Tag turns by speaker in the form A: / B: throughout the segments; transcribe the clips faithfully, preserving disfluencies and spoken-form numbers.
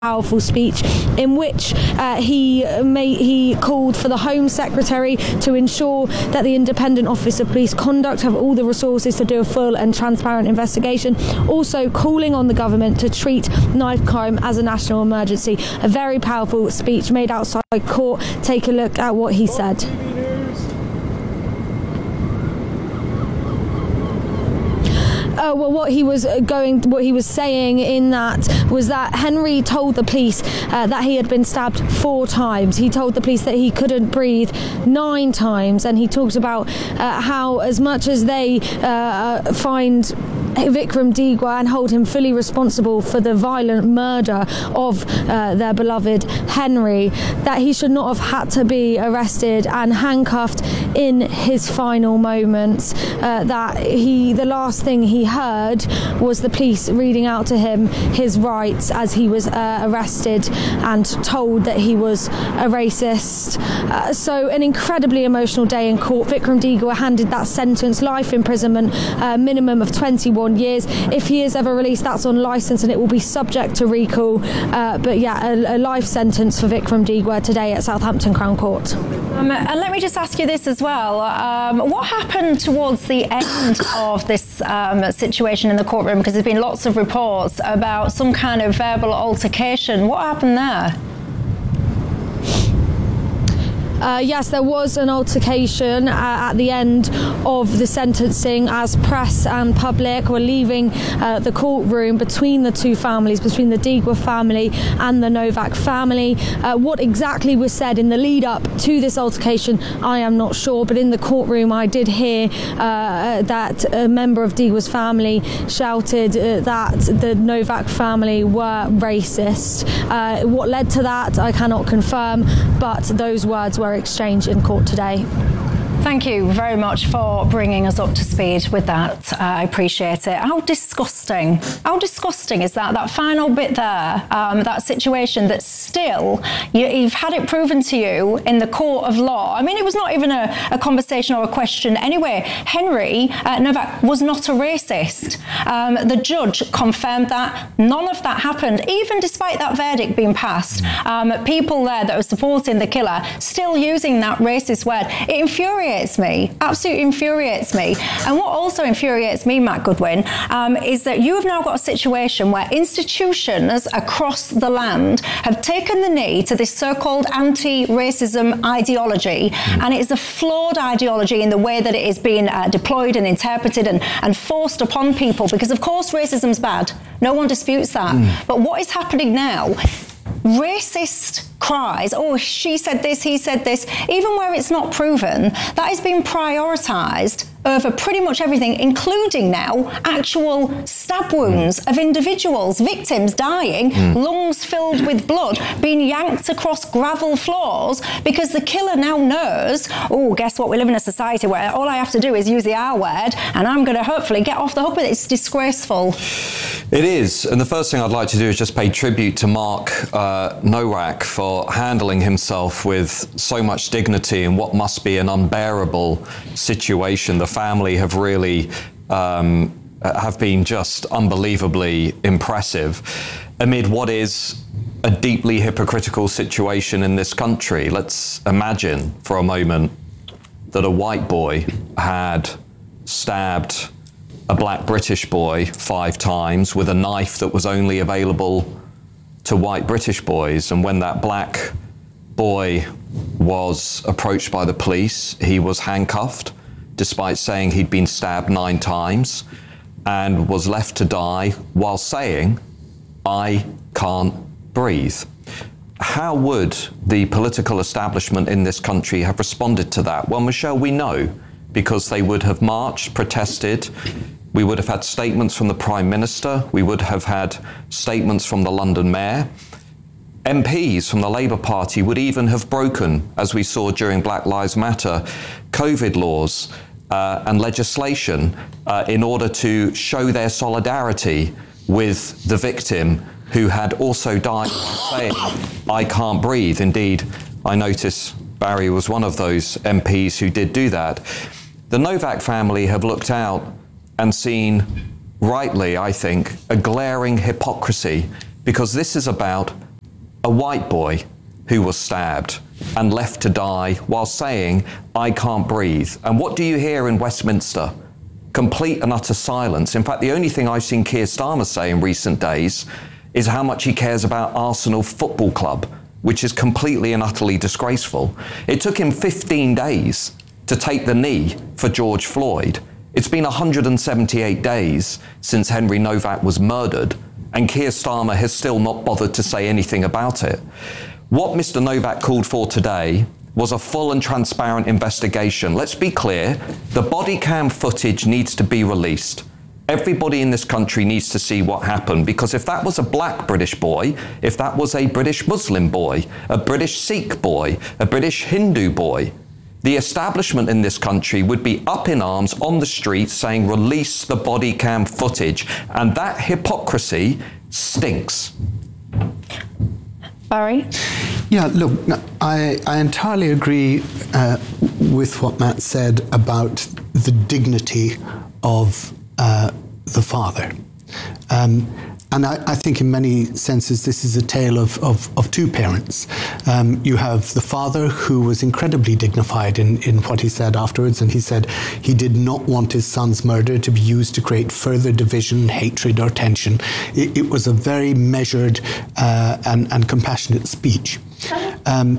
A: powerful speech in which uh, he made, he called for the Home Secretary to ensure that the Independent Office of Police Conduct have all the resources to do a full and transparent investigation, also calling on the government to treat knife crime as a national emergency. A very powerful speech made outside court. Take a look at what he said. Uh, well, what he was going, what he was saying in that was that Henry told the police uh, that he had been stabbed four times. He told the police that he couldn't breathe nine times, and he talked about uh, how, as much as they uh, find Vikram Digwa and hold him fully responsible for the violent murder of uh, their beloved Henry, that he should not have had to be arrested and handcuffed in his final moments. Uh, that he, the last thing he heard was the police reading out to him his rights as he was uh, arrested and told that he was a racist. Uh, so an incredibly emotional day in court. Vikram Digwa handed that sentence, life imprisonment, uh, minimum of twenty-one years. If he is ever released, that's on licence and it will be subject to recall. Uh, but yeah, a, a life sentence for Vikram Digwa today at Southampton Crown Court.
B: Um, and let me just ask you this as well. Um, what happened towards the end of this um, situation in the courtroom? Because there's been lots of reports about some kind of verbal altercation. What happened there?
A: Uh, yes, there was an altercation uh, at the end of the sentencing as press and public were leaving uh, the courtroom between the two families, between the Digwa family and the Novak family. Uh, what exactly was said in the lead up to this altercation, I am not sure, but in the courtroom I did hear uh, that a member of Digwa's family shouted uh, that the Novak family were racist. Uh, what led to that, I cannot confirm, but those words were exchange in court today.
B: Thank you very much for bringing us up to speed with that. Uh, I appreciate it. How disgusting, how disgusting is that, that final bit there, um, that situation that still, you, you've had it proven to you in the court of law. I mean, it was not even a, a conversation or a question anyway. Henry uh, Novak was not a racist. Um, the judge confirmed that. None of that happened, even despite that verdict being passed. Um, people there that were supporting the killer still using that racist word. It infuriates me, absolutely infuriates me. And what also infuriates me, Matt Goodwin, um, is that you have now got a situation where institutions across the land have taken the knee to this so-called anti-racism ideology, and it is a flawed ideology in the way that it is being uh, deployed and interpreted and, and forced upon people, because of course racism's bad, no one disputes that. Mm. But what is happening now, racist cries, oh, she said this, he said this, even where it's not proven, that is being prioritised over pretty much everything, including now actual stab wounds of individuals, victims dying, mm. lungs filled with blood, being yanked across gravel floors because the killer now knows, oh, guess what, we live in a society where all I have to do is use the R word and I'm going to hopefully get off the hook with it. It's disgraceful.
C: It is, and the first thing I'd like to do is just pay tribute to Mark uh, Nowak for handling himself with so much dignity in what must be an unbearable situation. The family have really um, have been just unbelievably impressive amid what is a deeply hypocritical situation in this country. Let's imagine for a moment that a white boy had stabbed a black British boy five times with a knife that was only available to white British boys, and when that black boy was approached by the police, he was handcuffed despite saying he'd been stabbed nine times, and was left to die while saying, "I can't breathe." How would the political establishment in this country have responded to that? Well, Michelle, we know, because they would have marched, protested. We would have had statements from the Prime Minister. We would have had statements from the London Mayor. M Ps from the Labour Party would even have broken, as we saw during Black Lives Matter, COVID laws uh, and legislation uh, in order to show their solidarity with the victim who had also died by saying, "I can't breathe." Indeed, I notice Barry was one of those M Ps who did do that. The Novak family have looked out and seen, rightly, I think, a glaring hypocrisy, because this is about a white boy who was stabbed and left to die while saying, "I can't breathe." And what do you hear in Westminster? Complete and utter silence. In fact, the only thing I've seen Keir Starmer say in recent days is how much he cares about Arsenal Football Club, which is completely and utterly disgraceful. It took him fifteen days to take the knee for George Floyd. It's been one hundred seventy-eight days since Henry Novak was murdered, and Keir Starmer has still not bothered to say anything about it. What Mister Novak called for today was a full and transparent investigation. Let's be clear, the body cam footage needs to be released. Everybody in this country needs to see what happened, because if that was a black British boy, if that was a British Muslim boy, a British Sikh boy, a British Hindu boy, the establishment in this country would be up in arms on the streets saying, release the body cam footage. And that hypocrisy stinks.
B: Barry?
D: Yeah, look, I, I entirely agree uh, with what Matt said about the dignity of uh, the father. Um, and I, I think in many senses this is a tale of, of, of two parents. Um, you have the father who was incredibly dignified in, in what he said afterwards, and he said he did not want his son's murder to be used to create further division, hatred or tension. It, it was a very measured uh, and, and compassionate speech. Um,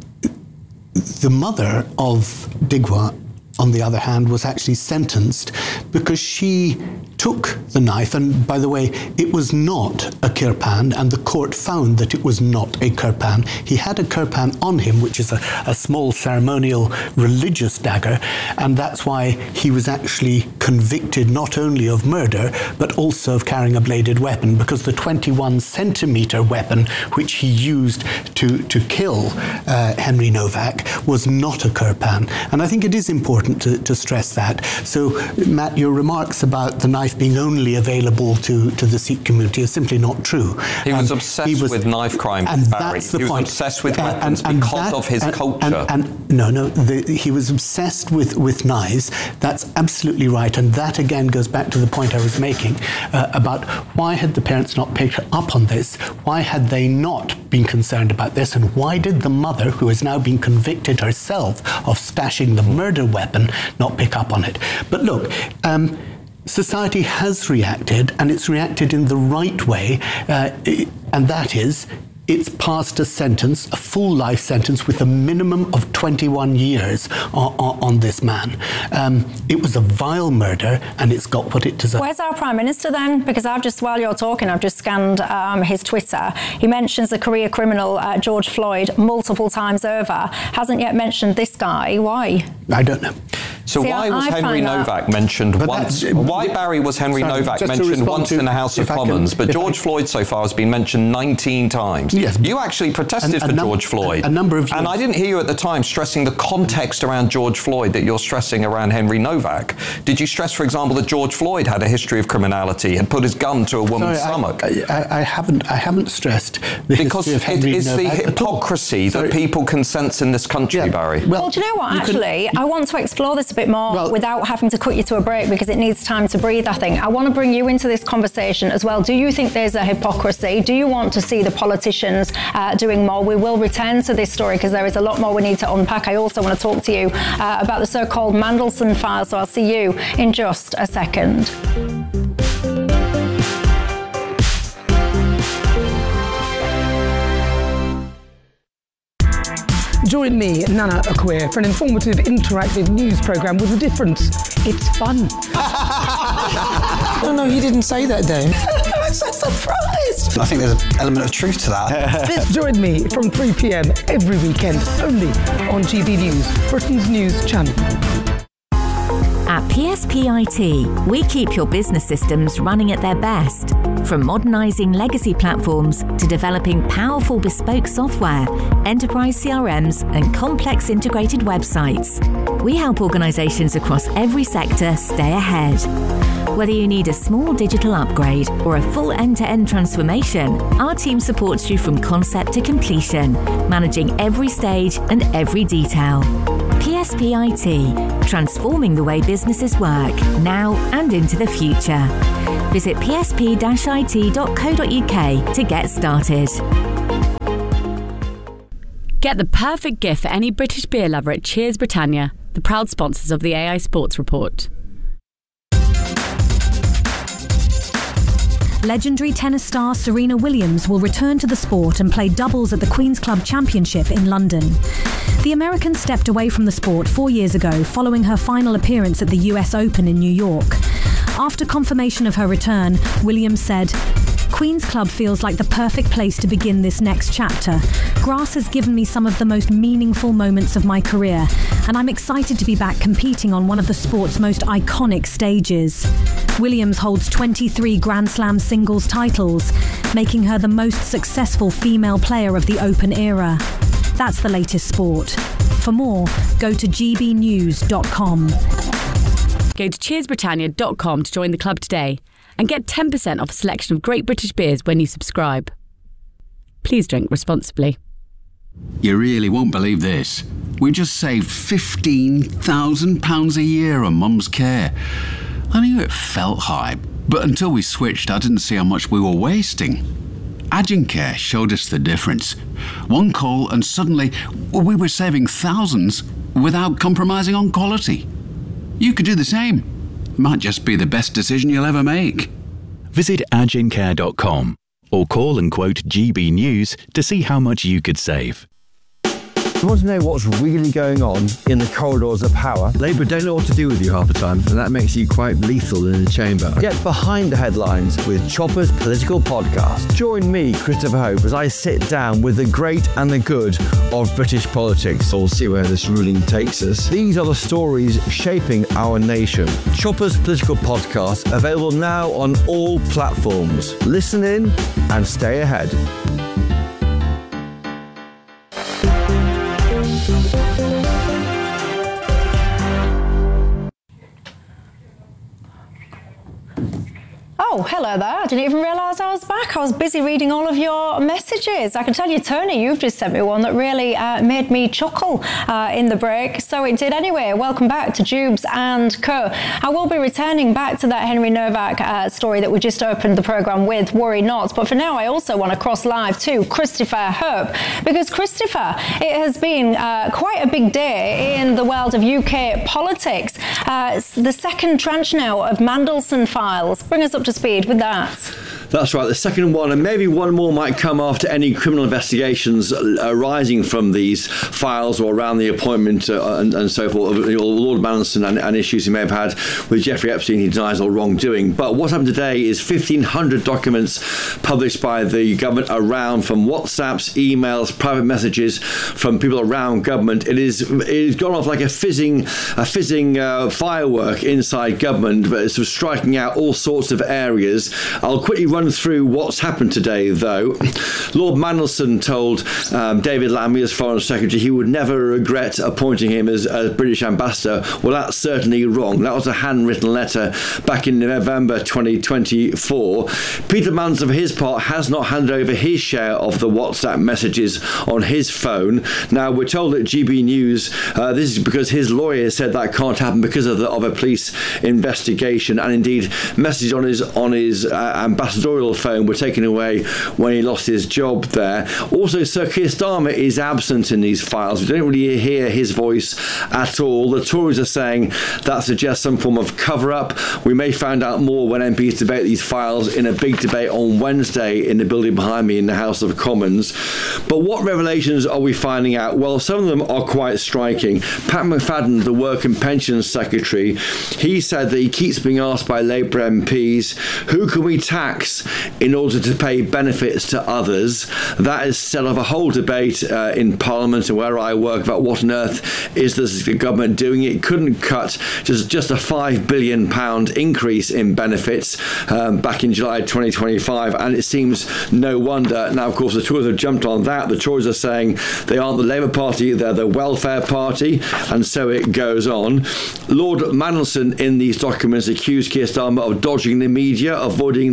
D: the mother of Digwa, on the other hand, was actually sentenced because she took the knife, and by the way, it was not a kirpan, and the court found that it was not a kirpan. He had a kirpan on him, which is a, a small ceremonial religious dagger, and that's why he was actually convicted not only of murder, but also of carrying a bladed weapon, because the twenty-one centimeter weapon which he used to, to kill uh, Henry Novak was not a kirpan. And I think it is important to, to stress that. So, Matt, your remarks about the knife being only available to, to the Sikh community is simply not true.
C: He was
D: um,
C: obsessed
D: he was,
C: with knife crime,
D: and
C: Barry.
D: That's the
C: he was
D: point.
C: obsessed with
D: Uh,
C: weapons
D: and, and
C: because
D: that,
C: of his
D: and,
C: culture.
D: And, and, no, no, the, he was obsessed with, with knives. That's absolutely right. And that, again, goes back to the point I was making uh, about why had the parents not picked up on this? Why had they not been concerned about this? And why did the mother, who has now been convicted herself of stashing the murder weapon, not pick up on it? But look, um, society has reacted, and it's reacted in the right way, uh, and that is, it's passed a sentence, a full life sentence with a minimum of twenty-one years on, on, on this man. Um, it was a vile murder, and it's got what it deserves.
B: Where's our Prime Minister then? Because I've just, while you're talking, I've just scanned um, his Twitter. He mentions the career criminal uh, George Floyd multiple times over. Hasn't yet mentioned this guy. Why?
D: I don't know.
C: So
B: See,
C: why
B: I,
C: was
B: I
C: Henry Novak that, mentioned once? Why, Barry, was Henry
D: sorry,
C: Novak mentioned once
D: to,
C: in the House of Commons, can, but George I, Floyd so far has been mentioned nineteen times?
D: Yes.
C: You actually protested
D: a, a
C: for
D: num-
C: George Floyd.
D: A, a number of years.
C: And I didn't hear you at the time stressing the context around George Floyd that you're stressing around Henry Novak. Did you stress, for example, that George Floyd had a history of criminality, had put his gun to a woman's
D: sorry,
C: stomach?
D: I, I, I haven't I haven't stressed the
C: because
D: history of Henry
C: it's
D: Novak
C: the hypocrisy that people can sense in this country,
D: yeah.
C: Barry.
B: Well, well, do you know what, actually? Could, I want to explore this a bit more well, without having to cut you to a break, because it needs time to breathe, I think. I want to bring you into this conversation as well. Do you think there's a hypocrisy? Do you want to see the politicians uh, doing more? We will return to this story because there is a lot more we need to unpack. I also want to talk to you uh, about the so-called Mandelson file, so I'll see you in just a second.
E: Join me, Nana Akwe, for an informative, interactive news programme with a difference. It's fun.
F: No, no, you didn't say that, Dave.
E: I'm so surprised.
F: I think there's an element of truth to that.
E: Join me from three p.m. every weekend, only on G B News, Britain's news channel.
G: At P S P I T, we keep your business systems running at their best. From modernising legacy platforms to developing powerful bespoke software, enterprise C R Ms and complex integrated websites, we help organisations across every sector stay ahead. Whether you need a small digital upgrade or a full end-to-end transformation, our team supports you from concept to completion, managing every stage and every detail. P S P I T, transforming the way businesses work, now and into the future. Visit p s p dash i t dot co dot u k to get started.
H: Get the perfect gift for any British beer lover at Cheers Britannia, the proud sponsors of the A I Sports Report.
I: Legendary tennis star Serena Williams will return to the sport and play doubles at the Queen's Club Championship in London. The American stepped away from the sport four years ago following her final appearance at the U S Open in New York. After confirmation of her return, Williams said, "Queen's Club feels like the perfect place to begin this next chapter. Grass has given me some of the most meaningful moments of my career, and I'm excited to be back competing on one of the sport's most iconic stages." Williams holds twenty-three Grand Slam singles titles, making her the most successful female player of the Open era. That's the latest sport. For more, go to g b news dot com.
H: Go to cheers britannia dot com to join the club today and get ten percent off a selection of great British beers when you subscribe. Please drink responsibly.
J: You really won't believe this. We just saved fifteen thousand pounds a year on Mum's care. I knew it felt high, but until we switched, I didn't see how much we were wasting. Agencare showed us the difference. One call and suddenly we were saving thousands without compromising on quality. You could do the same. Might just be the best decision you'll ever make.
K: Visit agencare dot com or call and quote G B News to see how much you could save.
L: You want to know what's really going on in the corridors of power? Labour don't know what to do with you half the time, and that makes you quite lethal in the chamber. Get behind the headlines with Chopper's Political Podcast. Join me, Christopher Hope, as I sit down with the great and the good of British politics. We'll see where this ruling takes us. These are the stories shaping our nation. Chopper's Political Podcast, available now on all platforms. Listen in and stay ahead.
B: Oh, hello there. I didn't even realise I was back. I was busy reading all of your messages. I can tell you, Tony, you've just sent me one that really uh, made me chuckle uh, in the break. So it did anyway. Welcome back to Jubes and Co. I will be returning back to that Henry Novak uh, story that we just opened the programme with, worry not. But for now, I also want to cross live to Christopher Hope, because Christopher, it has been uh, quite a big day in the world of U K politics. Uh, it's the second tranche now of Mandelson files. Bring us up to speed with that.
M: That's right, the second one, and maybe one more might come after any criminal investigations arising from these files or around the appointment uh, and, and so forth of Lord Mandelson and, and issues he may have had with Jeffrey Epstein. He denies all wrongdoing. But what happened today is fifteen hundred documents published by the government around, from WhatsApps, emails, private messages from people around government. It is it's gone off like a fizzing a fizzing uh, firework inside government, but it's sort of striking out all sorts of areas. I'll quickly run through what's happened today, though. Lord Mandelson told um, David Lammy, as Foreign Secretary, he would never regret appointing him as, as British ambassador. Well, that's certainly wrong. That was a handwritten letter back in November twenty twenty-four. Peter Mandelson, for his part, has not handed over his share of the WhatsApp messages on his phone. Now, we're told at G B News uh, this is because his lawyer said that can't happen because of, the, of a police investigation, and indeed messages on his on his uh, ambassadorial phone were taken away when he lost his job there. Also, Sir Keir Starmer is absent in these files. We don't really hear his voice at all. The Tories are saying that suggests some form of cover-up. We may find out more when M Ps debate these files in a big debate on Wednesday in the building behind me in the House of Commons. But what revelations are we finding out? Well, some of them are quite striking. Pat McFadden, the Work and Pensions Secretary, he said that he keeps being asked by Labour M Ps, who can we tax in order to pay benefits to others? That has set off a whole debate uh, in Parliament and where I work about what on earth is the government doing. It couldn't cut just, just a five billion pounds increase in benefits um, back in July twenty twenty-five, and it seems no wonder. Now, of course, the Tories have jumped on that. The Tories are saying they aren't the Labour Party, they're the Welfare Party, and so it goes on. Lord Mandelson in these documents accused Keir Starmer of dodging the media, avoiding the risks,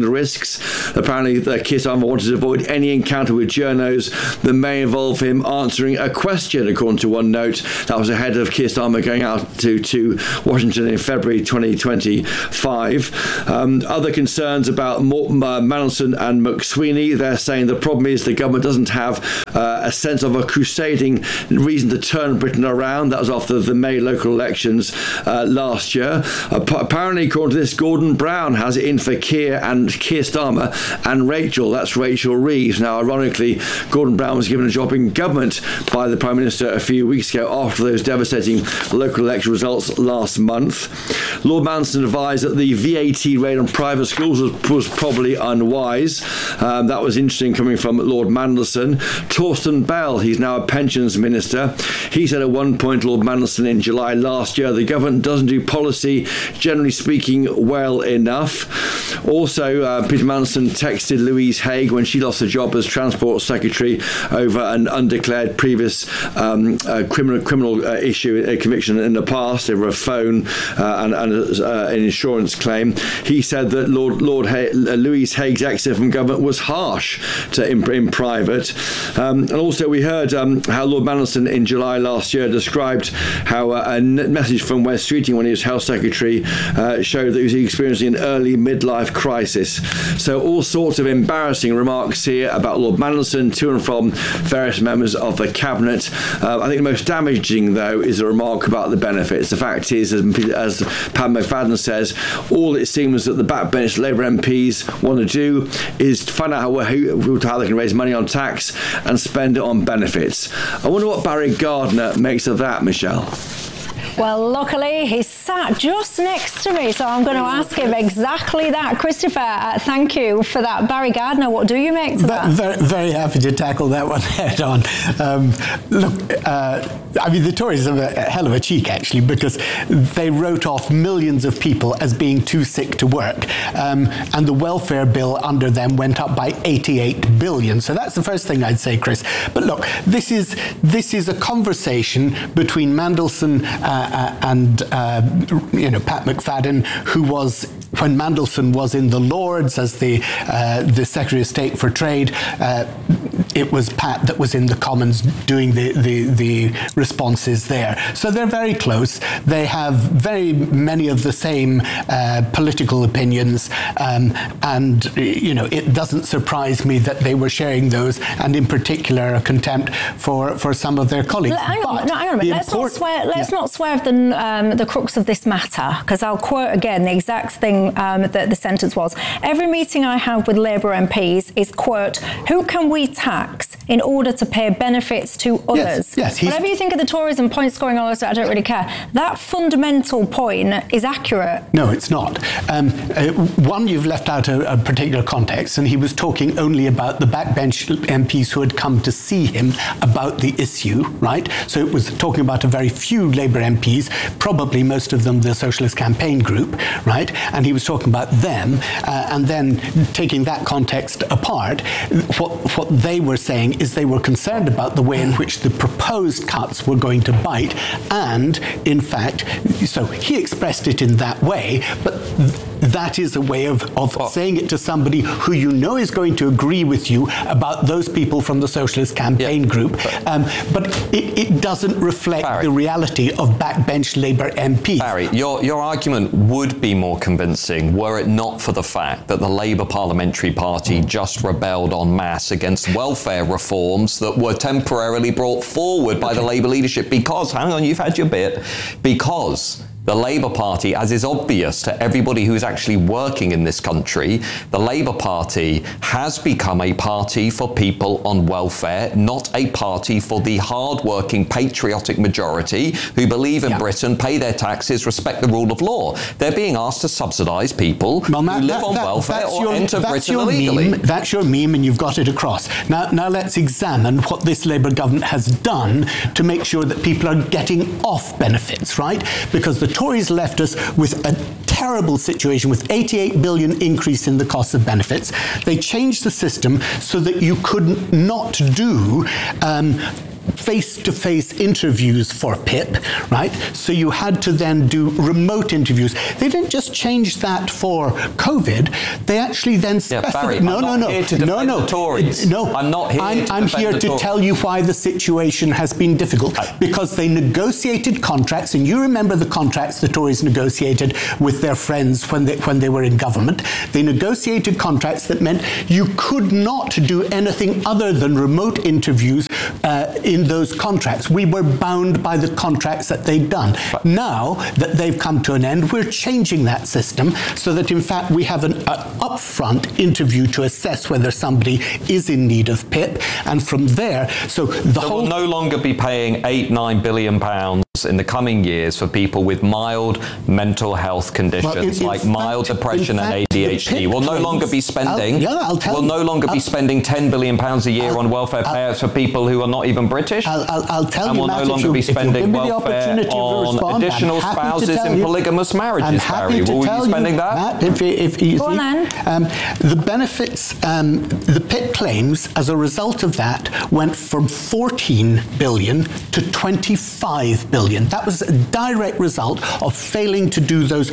M: tax. Apparently, the Keir Starmer wanted to avoid any encounter with journos that may involve him answering a question, according to one note. That was ahead of Keir Starmer going out to, to Washington in February twenty twenty-five. Um, other concerns about Morton, uh, Mandelson and McSweeney. They're saying the problem is the government doesn't have uh, a sense of a crusading reason to turn Britain around. That was after the May local elections uh, last year. Uh, apparently, according to this, Gordon Brown has it in for Keir and Keir Starmer and Rachel. That's Rachel Reeves. Now, ironically, Gordon Brown was given a job in government by the Prime Minister a few weeks ago after those devastating local election results last month. Lord Mandelson advised that the V A T raid on private schools was, was probably unwise. Um, that was interesting coming from Lord Mandelson. Torsten Bell, he's now a pensions minister. He said at one point, Lord Mandelson, in July last year, the government doesn't do policy, generally speaking, well enough. Also, uh, Peter Mandelson texted Louise Haigh when she lost her job as Transport Secretary over an undeclared previous um, uh, criminal criminal uh, issue, a conviction in the past over a phone uh, and, and uh, an insurance claim. He said that Lord Lord Hay- Louise Haigh's exit from government was harsh to in, in private. Um, and also, we heard um, how Lord Mandelson in July last year described how uh, a message from Wes Streeting when he was Health Secretary uh, showed that he was experiencing an early midlife crisis. So all sorts of embarrassing remarks here about Lord Mandelson to and from various members of the Cabinet. Uh, I think the most damaging, though, is a remark about the benefits. The fact is, as, as Pat McFadden says, all it seems that the backbench Labour M Ps want to do is to find out how, how they can raise money on tax and spend it on benefits. I wonder what Barry Gardiner makes of that, Michelle.
B: Well, luckily, he's sat just next to me, so I'm going to ask him exactly that. Christopher, uh, thank you for that. Barry Gardiner, what do you make to that?
D: Very, very happy to tackle that one head on. Um, look, uh, I mean, the Tories have a hell of a cheek, actually, because they wrote off millions of people as being too sick to work, um, and the welfare bill under them went up by eighty-eight billion. So that's the first thing I'd say, Chris. But look, this is this is a conversation between Mandelson uh, Uh, and, uh, you know, Pat McFadden, who was, when Mandelson was in the Lords as the uh, the Secretary of State for Trade, uh, it was Pat that was in the Commons doing the, the, the responses there. So they're very close. They have very many of the same uh, political opinions, um, and, you know, it doesn't surprise me that they were sharing those, and in particular a contempt for, for some of their colleagues.
B: L- hang on, no, hang on a minute. Let's import- not swear. Let's yeah. not swear of the um, the crux of this matter, because I'll quote again the exact thing um, that the sentence was. Every meeting I have with Labour M Ps is, quote, who can we tax in order to pay benefits to others?
D: Yes, yes,
B: whatever you think of the Tories and points scoring, all this, I don't really care. That fundamental point is accurate.
D: No, it's not. Um, uh, one, you've left out a, a particular context, and he was talking only about the backbench M Ps who had come to see him about the issue, right? So it was talking about a very few Labour M Ps, probably most of them the Socialist Campaign Group, right? And he was talking about them, uh, and then taking that context apart, what, what they were saying is they were concerned about the way in which the proposed cuts were going to bite, and in fact, so he expressed it in that way, but th- that is a way of, of well, saying it to somebody who you know is going to agree with you about those people from the Socialist Campaign yeah, Group, um, but it, it doesn't reflect Barry, the reality of backbench Labour M Ps.
C: Barry, your, your argument would be more convincing were it not for the fact that the Labour Parliamentary Party just rebelled en masse against welfare reforms that were temporarily brought forward by the Labour leadership because, hang on, you've had your bit, because the Labour Party, as is obvious to everybody who's actually working in this country, the Labour Party has become a party for people on welfare, not a party for the hard-working, patriotic majority who believe in yeah. Britain, pay their taxes, respect the rule of law. They're being asked to subsidise people
D: well, Matt,
C: who live
D: that,
C: on
D: that,
C: welfare or
D: your,
C: enter Britain
D: your
C: illegally.
D: Meme, that's your meme, and you've got it across. Now, now let's examine what this Labour government has done to make sure that people are getting off benefits, right? Because the Tories left us with a terrible situation with eighty-eight billion increase in the cost of benefits. They changed the system so that you could not do um, face-to-face interviews for PIP, right? So you had to then do remote interviews. They didn't just change that for COVID. They actually then specified.
C: Yeah, Barry,
D: no,
C: I'm
D: no,
C: not
D: no,
C: here to
D: no,
C: defend
D: no.
C: the Tories.
D: No,
C: I'm not here
D: I'm,
C: to
D: I'm
C: defend
D: here
C: the
D: to
C: Tories.
D: tell you why the situation has been difficult.
C: I,
D: because they negotiated contracts, and you remember the contracts the Tories negotiated with their friends when they when they were in government. They negotiated contracts that meant you could not do anything other than remote interviews uh, in those contracts. We were bound by the contracts that they'd done.
C: But,
D: now that they've come to an end, we're changing that system so that in fact we have an uh, upfront interview to assess whether somebody is in need of PIP, and from there, so the
C: so
D: whole...
C: we'll no longer be paying eight, nine billion pounds in the coming years for people with mild mental health conditions,
D: well, in, in
C: like
D: fact,
C: mild depression
D: fact,
C: and A D H D. We'll no longer be spending.
D: I'll, yeah, I'll tell
C: we'll
D: you.
C: no longer
D: I'll,
C: be spending ten billion pounds a year
D: I'll,
C: on welfare
D: I'll,
C: payouts for people who are not even British.
D: I'll, I'll, I'll tell
C: and
D: you,
C: we'll
D: Matt,
C: no longer
D: you,
C: be spending welfare on
D: respond,
C: additional spouses in polygamous marriages. Barry, will we be spending
D: you,
C: that?
D: Matt, if, if you
B: Go
D: see,
B: on
D: um, the benefits, um, the PIP claims as a result of that went from fourteen billion to twenty-five billion. That was a direct result of failing to do those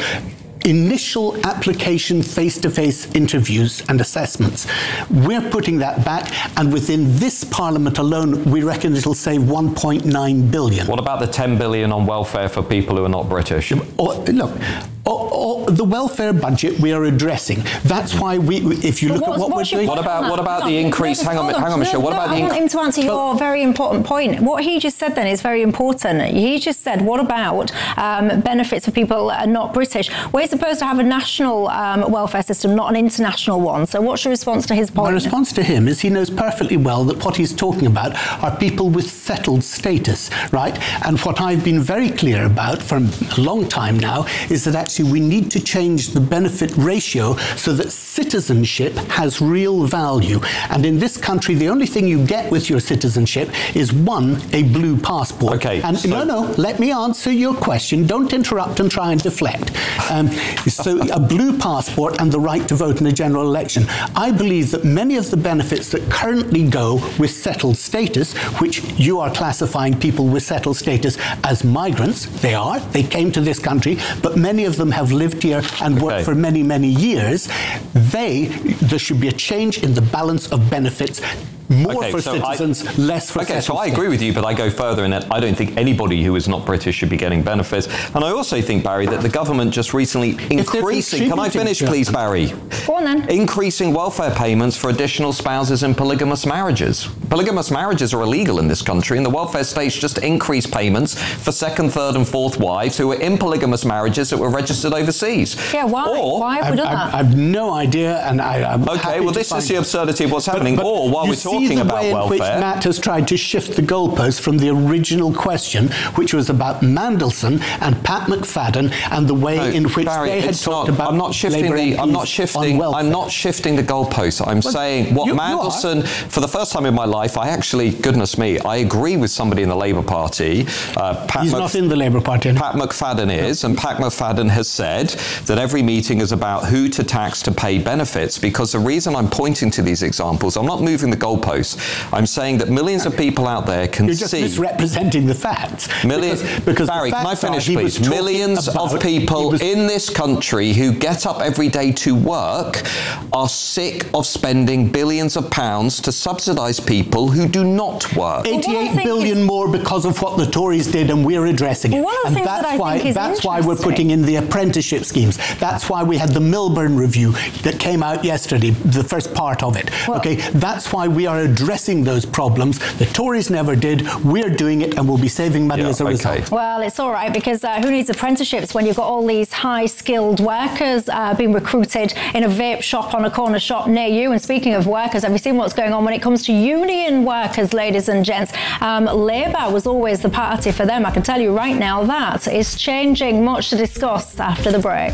D: initial application face-to-face interviews and assessments. We're putting that back, and within this Parliament alone, we reckon it'll save one point nine billion.
C: What about the ten billion on welfare for people who are not British?
D: Or, look, or, or the welfare budget we are addressing. That's why we, if you
B: But
D: look at what we're doing.
C: What about what about the increase? Hang on, hang on, Michelle. What about the?
B: I want him to answer your very important point. What he just said then is very important. He just said, what about um, benefits for people that are not British? We're supposed to have a national um, welfare system, not an international one. So what's your response to his point?
D: My response to him is he knows perfectly well that what he's talking about are people with settled status, right? And what I've been very clear about for a long time now is that actually we need to change the benefit ratio so that citizenship has real value. And in this country, the only thing you get with your citizenship is, one, a blue passport.
C: Okay.
D: And
C: so
D: no, no, let me answer your question. Don't interrupt and try and deflect. Um, so a blue passport and the right to vote in a general election. I believe that many of the benefits that currently go with settled status, which you are classifying people with settled status as migrants, they are, they came to this country, but many of them have lived here and worked
C: Okay.
D: for many, many years. They, there should be a change in the balance of benefits. More
C: Okay,
D: for
C: so
D: citizens,
C: I,
D: less for
C: Okay, so
D: settled
C: I agree with you, but I go further in that I don't think anybody who is not British should be getting benefits. And I also think, Barry, that the government just recently increasing... Can I finish, please, Barry?
B: Go on then.
C: Increasing welfare payments for additional spouses in polygamous marriages. Polygamous marriages are illegal in this country, and the welfare states just increased payments for second, third and fourth wives who were in polygamous marriages that were registered overseas.
B: Yeah, why?
C: Or,
B: why have we done that?
D: I've no idea, and I, I'm
C: Okay,
D: happy
C: well,
D: to
C: this
D: find
C: is the
D: it.
C: absurdity of what's happening.
D: But, but
C: or, while
D: you
C: we're
D: see
C: talking
D: the
C: about
D: way in
C: welfare...
D: which Matt has tried to shift the goalposts from the original question, which was about Mandelson and Pat McFadden, and the way
C: No,
D: in which
C: Barry,
D: they had
C: it's
D: talked
C: not,
D: about
C: I'm not shifting
D: Labour
C: the. I'm
D: M Ps
C: not shifting.
D: on
C: I'm not shifting the goalposts. I'm
D: Well,
C: saying what
D: you- you
C: Mandelson. For the first time in my life, I actually, goodness me, I agree with somebody in the Labour Party. Uh, Pat
D: He's
C: Mc-
D: not in the Labour Party.
C: Pat McFadden is, and Pat McFadden has said that every meeting is about who to tax to pay benefits, because the reason I'm pointing to these examples, I'm not moving the goalposts. I'm saying that millions of people out there can
D: You're just
C: see...
D: misrepresenting the facts.
C: Millions,
D: because, because
C: Barry,
D: the
C: can I
D: facts are
C: finish,
D: he was
C: please?
D: talking
C: Millions
D: about-
C: of people
D: he was-
C: in this country who get up every day to work are sick of spending billions of pounds to subsidise people who do not work.
D: eighty-eight billion more because of what the Tories did, and we're addressing it.
B: One of the
D: and
B: things
D: that's
B: that I
D: why
B: think is
D: that's why we're
B: interesting-
D: putting in the apprenticeship schemes. That's why we had the Milburn review that came out yesterday, the first part of it.
B: Well-
D: okay, that's why we are addressing those problems. The Tories never did. We're doing it, and we'll be saving money
C: Yeah,
D: as a
C: okay.
D: result.
B: Well, it's all right, because uh, who needs apprenticeships when you've got all these high-skilled workers uh, being recruited in a vape shop on a corner shop near you? And speaking of workers, have you seen what's going on when it comes to union workers, ladies and gents? Um, Labour was always the party for them. I can tell you right now that is changing. Much to discuss after the break.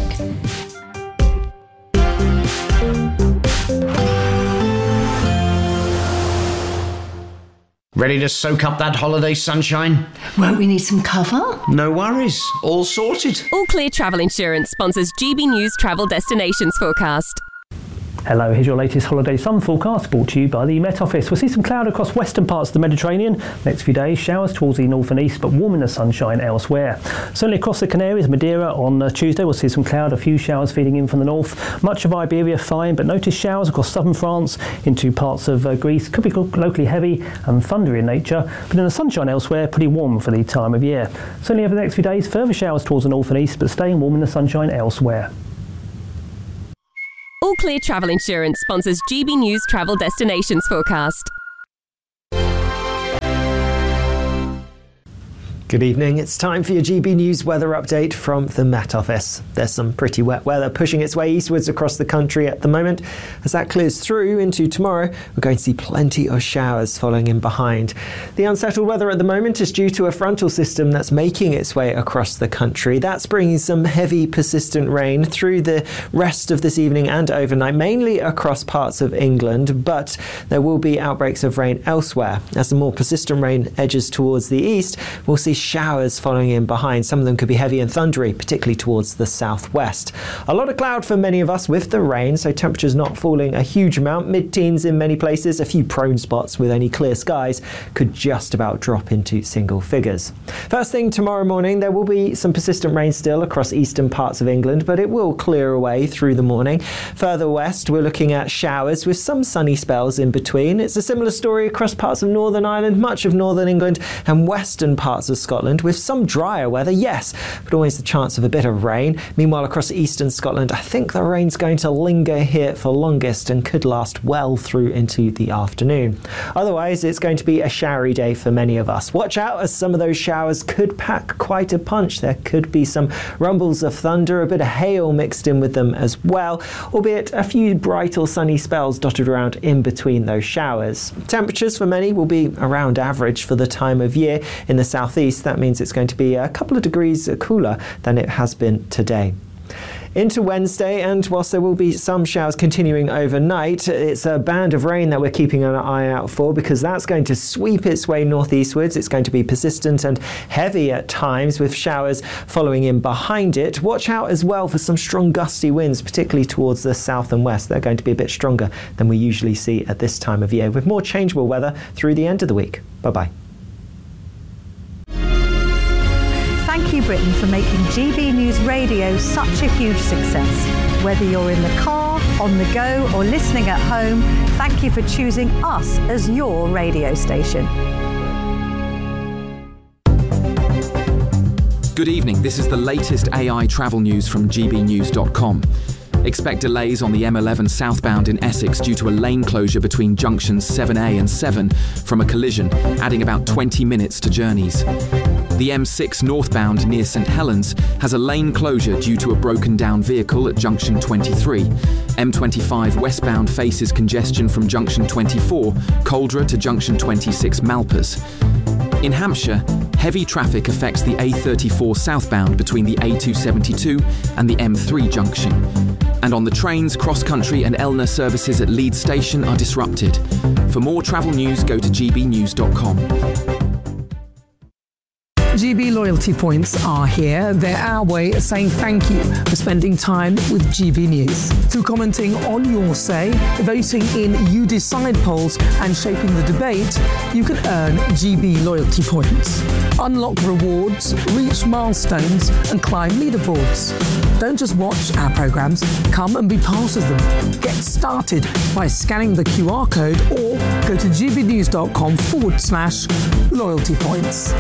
N: Ready to soak up that holiday sunshine?
O: Won't we need some cover?
N: No worries, all sorted.
P: All Clear Travel Insurance sponsors G B News Travel Destinations Forecast. Hello, here's your latest holiday sun forecast brought to you by the Met Office. We'll see some cloud across western parts of the Mediterranean. Next few days, showers towards the north and east, but warm in the sunshine elsewhere. Certainly across the Canaries, Madeira on uh, Tuesday, we'll see some cloud, a few showers feeding in from the north. Much of Iberia fine, but notice showers across southern France into parts of uh, Greece. Could be locally heavy and thundery in nature, but in the sunshine elsewhere, pretty warm for the time of year. Certainly over the next few days, further showers towards the north and east, but staying warm in the sunshine elsewhere.
Q: All Clear Travel Insurance sponsors G B News Travel Destinations Forecast.
R: Good evening. It's time for your G B News weather update from the Met Office. There's some pretty wet weather pushing its way eastwards across the country at the moment. As that clears through into tomorrow, we're going to see plenty of showers following in behind. The unsettled weather at the moment is due to a frontal system that's making its way across the country. That's bringing some heavy, persistent rain through the rest of this evening and overnight, mainly across parts of England, but there will be outbreaks of rain elsewhere. As the more persistent rain edges towards the east, we'll see showers following in behind. Some of them could be heavy and thundery, particularly towards the southwest. A lot of cloud for many of us with the rain, so temperatures not falling a huge amount, mid-teens in many places. A few prone spots with any clear skies could just about drop into single figures. First thing tomorrow morning, there will be some persistent rain still across eastern parts of England, but it will clear away through the morning. Further west, we're looking at showers with some sunny spells in between. It's a similar story across parts of Northern Ireland, much of northern England and western parts of Scotland. Scotland with some drier weather, yes, but always the chance of a bit of rain. Meanwhile, across eastern Scotland, I think the rain's going to linger here for longest and could last well through into the afternoon. Otherwise, it's going to be a showery day for many of us. Watch out, as some of those showers could pack quite a punch. There could be some rumbles of thunder, a bit of hail mixed in with them as well, albeit a few bright or sunny spells dotted around in between those showers. Temperatures for many will be around average for the time of year. In the southeast, that means it's going to be a couple of degrees cooler than it has been today. Into Wednesday, and whilst there will be some showers continuing overnight, it's a band of rain that we're keeping an eye out for, because that's going to sweep its way northeastwards. It's going to be persistent and heavy at times, with showers following in behind it. Watch out as well for some strong gusty winds, particularly towards the south and west. They're going to be a bit stronger than we usually see at this time of year, with more changeable weather through the end of the week. Bye-bye.
I: Thank you, Britain, for making G B News Radio such a huge success. Whether you're in the car, on the go, or listening at home, thank you for choosing us as your radio station.
S: Good evening. This is the latest A I travel news from G B news dot com. Expect delays on the M eleven southbound in Essex due to a lane closure between junctions seven A and seven from a collision, adding about twenty minutes to journeys. The M six northbound near St Helens has a lane closure due to a broken down vehicle at junction twenty-three. M twenty-five westbound faces congestion from junction twenty-four, Coldra to junction twenty-six, Malpas. In Hampshire, heavy traffic affects the A thirty-four southbound between the A two seventy-two and the M three junction. And on the trains, cross-country and Elna services at Leeds Station are disrupted. For more travel news, go to G B news dot com.
E: G B loyalty points are here. They're our way of saying thank you for spending time with G B News. Through commenting on your say, voting in You Decide polls and shaping the debate, you can earn G B loyalty points. Unlock rewards, reach milestones and climb leaderboards. Don't just watch our programmes, come and be part of them. Get started by scanning the Q R code or go to G B news dot com forward slash loyalty points.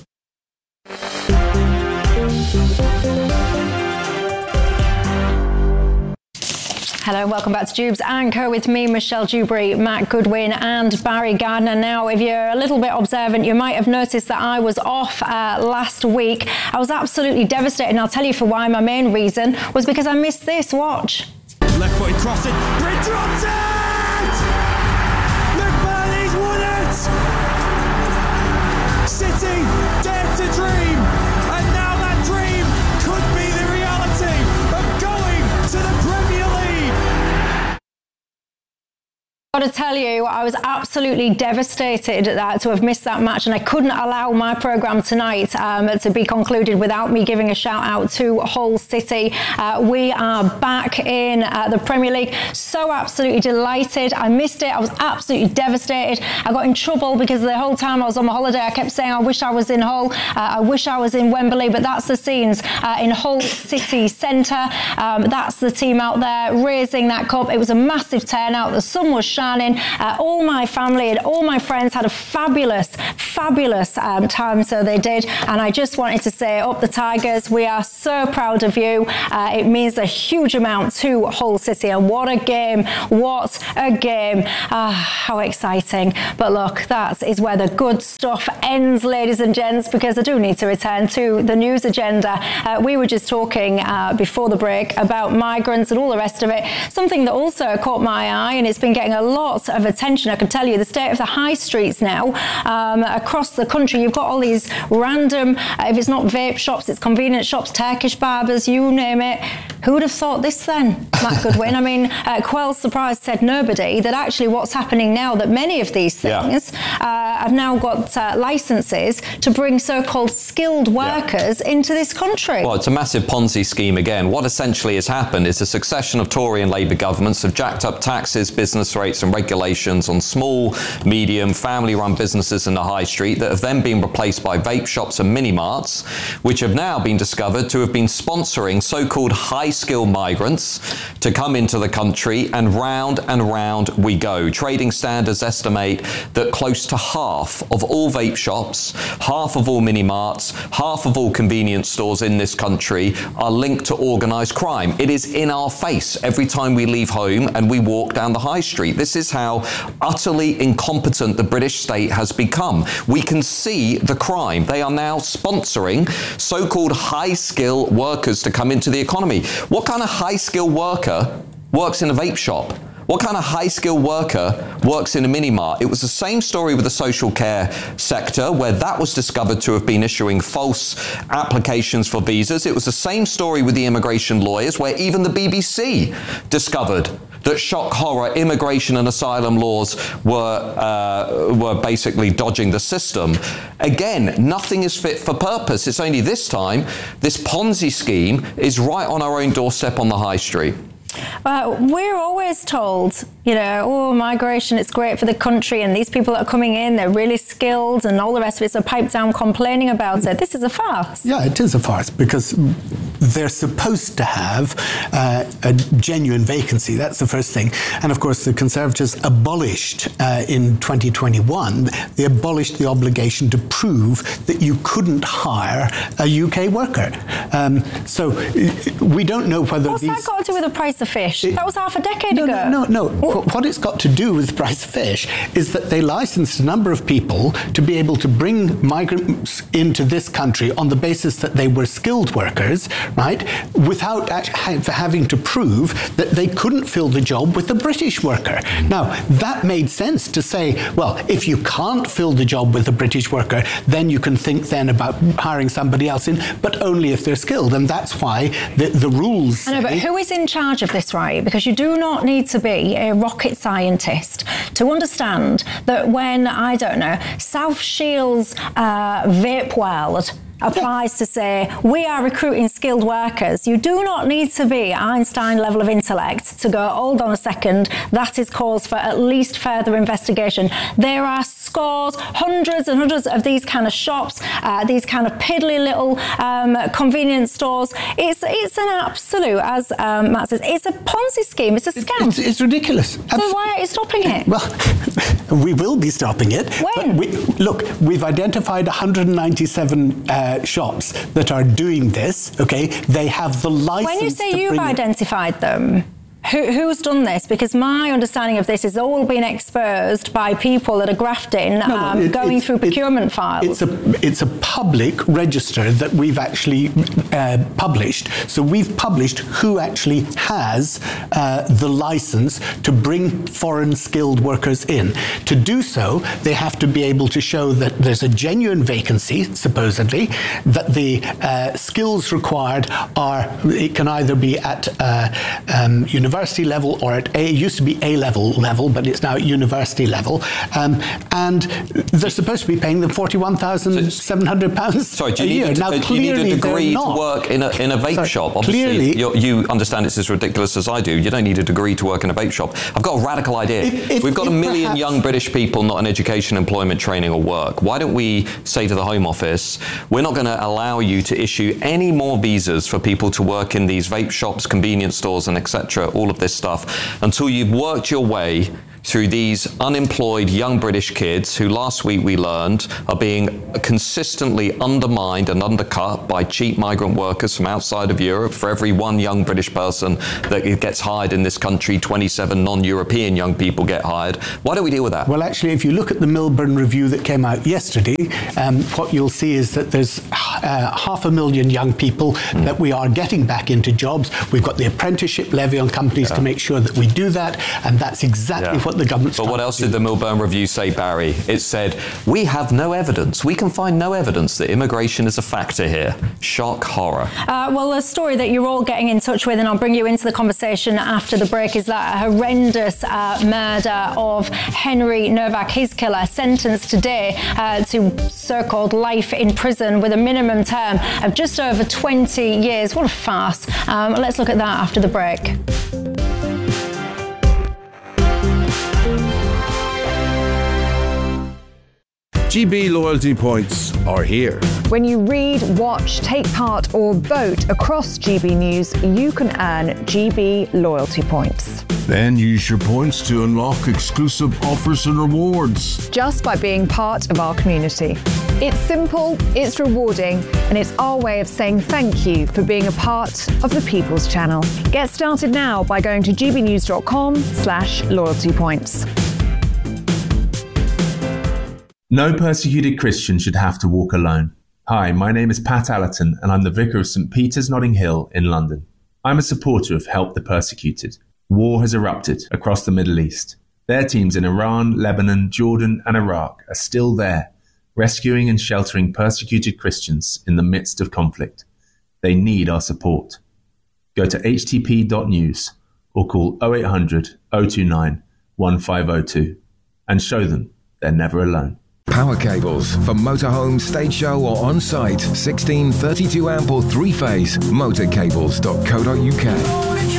B: Hello, welcome back to Jube's Anchor with me, Michelle Dewberry, Matt Goodwin and Barry Gardner. Now, if you're a little bit observant, you might have noticed that I was off uh, last week. I was absolutely devastated, and I'll tell you for why. My main reason was because I missed this. Watch.
T: Left footed crossing. Bryn drops it! Luke Burnley's won it! City dare to dream, and now that dream could be the reality of going to the Premier League.
B: got to tell you, I was absolutely devastated that, to have missed that match, and I couldn't allow my programme tonight um, to be concluded without me giving a shout out to Hull City. Uh, we are back in uh, the Premier League. So absolutely delighted. I missed it. I was absolutely devastated. I got in trouble because the whole time I was on my holiday, I kept saying, I wish I was in Hull. Uh, I wish I was in Wembley, but that's the scenes uh, in Hull City Centre. Um, that's the team out there raising that cup. It was a massive turnout. The sun was shining. Uh, all my family and all my friends had a fabulous, fabulous um, time, so they did. And I just wanted to say, up the Tigers, we are so proud of you. Uh, it means a huge amount to Hull City, and what a game, what a game. Ah, how exciting. But look, that is where the good stuff ends, ladies and gents, because I do need to return to the news agenda. Uh, we were just talking uh, before the break about migrants and all the rest of it. Something that also caught my eye, and it's been getting a lot of attention, I can tell you, the state of the high streets now um, across the country. You've got all these random, uh, if it's not vape shops, it's convenience shops, Turkish barbers, you name it. Who would have thought this then, Matt Goodwin? I mean, uh, Quell's surprise said nobody, that actually what's happening now, that many of these things yeah. uh, have now got uh, licences to bring so-called skilled workers yeah. into this country.
C: Well, it's a massive Ponzi scheme again. What essentially has happened is a succession of Tory and Labour governments have jacked up taxes, business rates and regulations on small, medium, family-run businesses in the high street that have then been replaced by vape shops and mini-marts, which have now been discovered to have been sponsoring so-called high-skilled migrants to come into the country, and round and round we go. Trading Standards estimate that close to half of all vape shops, half of all mini-marts, half of all convenience stores in this country are linked to organised crime. It is in our face every time we leave home and we walk down the high street. This is how utterly incompetent the British state has become. We can see the crime. They are now sponsoring so-called high-skill workers to come into the economy. What kind of high-skill worker works in a vape shop? What kind of high-skilled worker works in a mini-mart? It was the same story with the social care sector, where that was discovered to have been issuing false applications for visas. It was the same story with the immigration lawyers, where even the B B C discovered that, shock horror, immigration and asylum laws were uh, were basically dodging the system. Again, nothing is fit for purpose. It's only this time this Ponzi scheme is right on our own doorstep on the high street.
B: Uh, we're always told, you know, oh, migration, it's great for the country, and these people that are coming in, they're really skilled, and all the rest of it. So pipe down complaining about it. This is a farce.
D: Yeah, it is a farce, because they're supposed to have uh, a genuine vacancy. That's the first thing. And of course, the Conservatives abolished uh, in twenty twenty-one, they abolished the obligation to prove that you couldn't hire a U K worker. Um, so we don't know whether
B: What's
D: these...
B: that got to do with the price of fish? It, that was half a decade
D: no,
B: ago.
D: No, no, no. What, what it's got to do with the price of fish is that they licensed a number of people to be able to bring migrants into this country on the basis that they were skilled workers, right, without actually having to prove that they couldn't fill the job with a British worker. Now, that made sense to say, well, if you can't fill the job with a British worker, then you can think then about hiring somebody else in, but only if they're skilled. And that's why the, the rules
B: I know, but who is in charge of this, right? Because you do not need to be a rocket scientist to understand that when, I don't know, South Shields uh, Vape World applies to say, we are recruiting skilled workers, you do not need to be Einstein level of intellect to go, hold on a second, that is cause for at least further investigation. There are scores, hundreds and hundreds of these kind of shops, uh, these kind of piddly little um, convenience stores. It's it's an absolute, as um, Matt says, it's a Ponzi scheme, it's a scam.
D: It's, it's ridiculous.
B: So Absol- why are you stopping it?
D: Well, we will be stopping it.
B: When?
D: We, look, we've identified one hundred ninety-seven uh, shops that are doing this, okay? They have the license.
B: When you say
D: to
B: you've
D: bring
B: identified them, Who, who's done this? Because my understanding of this is all being exposed by people that are grafting,
D: no, no,
B: um,
D: it,
B: going through procurement
D: it,
B: files.
D: It's a, it's a public register that we've actually uh, published. So we've published who actually has uh, the license to bring foreign skilled workers in. To do so, they have to be able to show that there's a genuine vacancy, supposedly, that the uh, skills required are, it can either be at uh, um, university university level or at A, it used to be A-level level, but it's now at university level. Um, and they're supposed to be paying them forty-one thousand seven hundred pounds
C: Sorry, do
D: a
C: you
D: year.
C: need a,
D: Now,
C: do you
D: clearly
C: need a degree
D: they're
C: to
D: not.
C: work in a, in a vape
D: Sorry,
C: shop? Obviously,
D: clearly-
C: you're, you understand it's as ridiculous as I do. You don't need a degree to work in a vape shop. I've got a radical idea.
D: If- if-
C: We've got a
D: if
C: million
D: perhaps-
C: young British people not in education, employment, training or work. Why don't we say to the Home Office, we're not going to allow you to issue any more visas for people to work in these vape shops, convenience stores and et cetera, all of this stuff, until you've worked your way through these unemployed young British kids who last week we learned are being consistently undermined and undercut by cheap migrant workers from outside of Europe. For every one young British person that gets hired in this country, twenty-seven non-European young people get hired. Why don't we deal with that?
D: Well, actually, if you look at the Milburn review that came out yesterday, um, what you'll see is that there's uh, half a million young people mm. that we are getting back into jobs. We've got the apprenticeship levy on companies yeah. to make sure that we do that, and that's exactly yeah. what the government's
C: But what else did the Milburn review say, Barry? It said, we have no evidence. We can find no evidence that immigration is a factor here. Shock, horror.
B: Uh, well, the story that you're all getting in touch with, and I'll bring you into the conversation after the break, is that horrendous uh, murder of Henry Novak, his killer, sentenced today uh, to so-called life in prison with a minimum term of just over twenty years. What a farce. Um, let's look at that after the break.
U: G B loyalty points are here.
V: When you read, watch, take part or vote across G B News, you can earn G B loyalty points.
U: Then use your points to unlock exclusive offers and rewards.
V: Just by being part of our community. It's simple, it's rewarding, and it's our way of saying thank you for being a part of the People's Channel. Get started now by going to gbnews.com slash loyalty points.
W: No persecuted Christian should have to walk alone. Hi, my name is Pat Allerton and I'm the Vicar of St Peter's Notting Hill in London. I'm a supporter of Help the Persecuted. War has erupted across the Middle East. Their teams in Iran, Lebanon, Jordan and Iraq are still there, rescuing and sheltering persecuted Christians in the midst of conflict. They need our support. Go to h t p dot news or call oh eight hundred, oh two nine, one five oh two and show them they're never alone.
X: Power cables for motorhome, stage show or on-site. sixteen, thirty-two amp or three-phase. motorcables dot co dot uk.